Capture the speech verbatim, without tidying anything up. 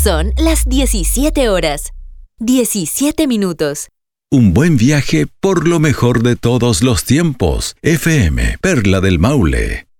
Son las diecisiete horas, diecisiete minutos. Un buen viaje por lo mejor de todos los tiempos. F M, Perla del Maule.